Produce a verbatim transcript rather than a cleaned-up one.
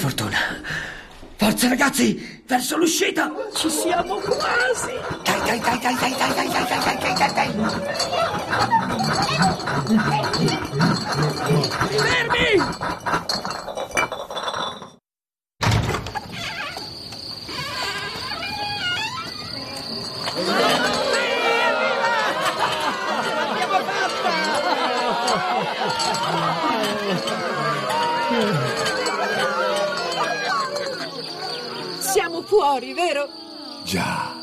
fortuna. Forza ragazzi, verso l'uscita. Ci siamo quasi. Dai, dai, dai, dai, dai, dai, dai, dai, dai, dai, dai, dai. Fermi! Siamo fuori, vero? Già.